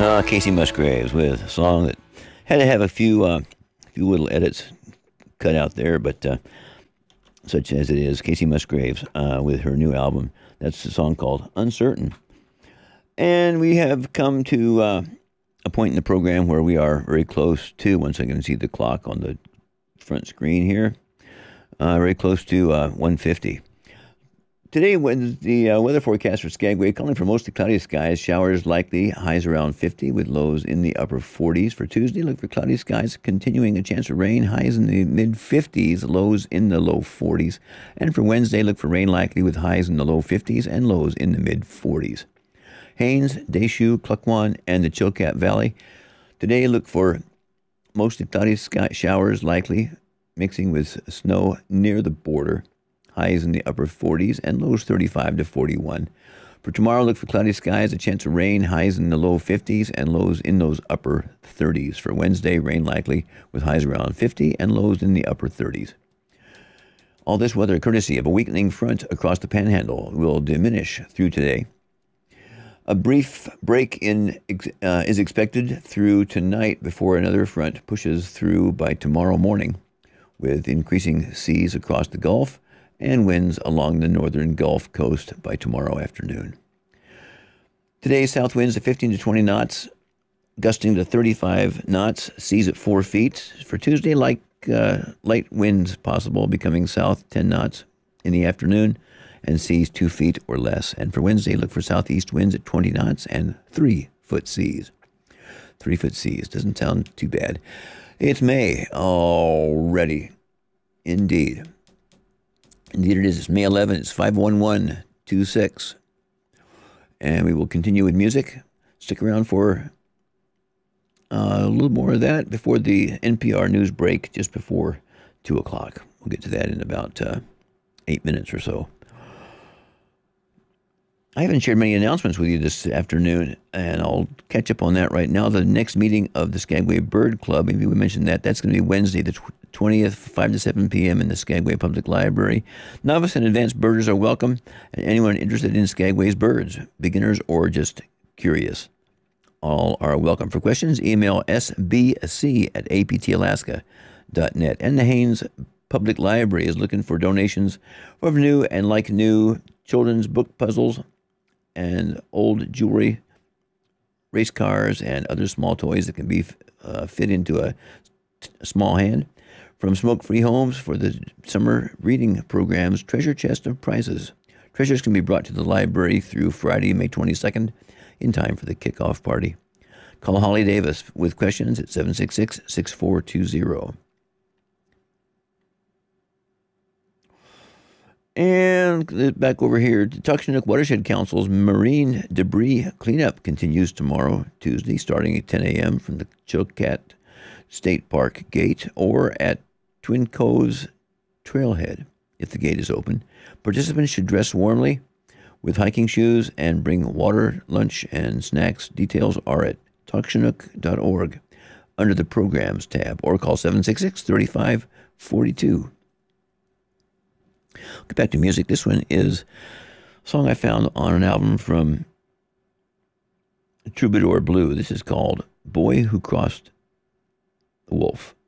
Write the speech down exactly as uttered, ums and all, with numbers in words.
Uh, Casey Musgraves with a song that had to have a few uh, few little edits cut out there, but uh, such as it is, Casey Musgraves uh, with her new album. That's a song called Uncertain. And we have come to uh, a point in the program where we are very close to, once I can see the clock on the front screen here, uh, very close to uh, one fifty. Today, when the uh, weather forecast for Skagway, calling for mostly cloudy skies, showers likely, highs around fifty with lows in the upper forties. For Tuesday, look for cloudy skies, continuing a chance of rain, highs in the mid fifties, lows in the low forties. And for Wednesday, look for rain likely with highs in the low fifties and lows in the mid forties. Haines, Deschutes, Klukwan, and the Chilkat Valley. Today, look for mostly cloudy sky showers likely, mixing with snow near the border. Highs in the upper forties and lows thirty-five to forty-one. For tomorrow, look for cloudy skies, a chance of rain, highs in the low fifties and lows in those upper thirties. For Wednesday, rain likely with highs around fifty and lows in the upper thirties. All this weather courtesy of a weakening front across the panhandle will diminish through today. A brief break in uh, is expected through tonight before another front pushes through by tomorrow morning, with increasing seas across the Gulf and winds along the northern Gulf Coast by tomorrow afternoon. Today, south winds at fifteen to twenty knots, gusting to thirty-five knots, seas at four feet. For Tuesday, like uh, light winds possible, becoming south ten knots in the afternoon, and seas two feet or less. And for Wednesday, look for southeast winds at twenty knots and three-foot seas. Three-foot seas doesn't sound too bad. It's May already, indeed. Indeed it is. It's May eleventh. It's five one one two six. And we will continue with music. Stick around for uh, a little more of that before the N P R news break, just before two o'clock. We'll get to that in about uh, eight minutes or so. I haven't shared many announcements with you this afternoon, and I'll catch up on that right now. The next meeting of the Skagway Bird Club, maybe we mentioned that, that's going to be Wednesday, the twentieth, five to seven p.m. in the Skagway Public Library. Novice and advanced birders are welcome, and anyone interested in Skagway's birds, beginners or just curious. All are welcome. For questions, email s b c at a p t alaska dot net. And the Haines Public Library is looking for donations of new and like new children's book puzzles and old jewelry, race cars, and other small toys that can be uh, fit into a, a small hand. From smoke-free homes for the summer reading programs, treasure chest of prizes. Treasures can be brought to the library through Friday, May twenty-second, in time for the kickoff party. Call Holly Davis with questions at seven six six, six four two zero. And back over here, the Tuxtanook Watershed Council's marine debris cleanup continues tomorrow, Tuesday, starting at ten a.m. from the Chilkat State Park gate or at Twin Coves Trailhead, if the gate is open. Participants should dress warmly with hiking shoes and bring water, lunch, and snacks. Details are at tuxtanook dot org under the Programs tab, or call seven six six, three five four two. Get back to music. This one is a song I found on an album from Troubadour Blue. This is called Boy Who Crossed the Wolf.